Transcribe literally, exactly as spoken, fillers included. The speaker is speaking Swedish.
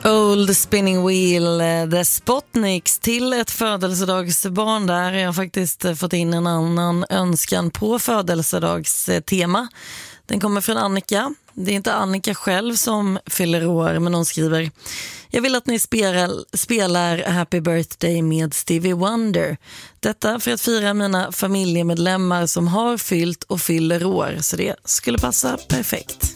Old Spinning Wheel, The Spotniks till ett födelsedagsbarn där. Jag har faktiskt fått in en annan önskan på födelsedagstema. Den kommer från Annika. Det är inte Annika själv som fyller år, men hon skriver: jag vill att ni spelar, spelar Happy Birthday med Stevie Wonder. Detta för att fira mina familjemedlemmar som har fyllt och fyller år, så det skulle passa perfekt.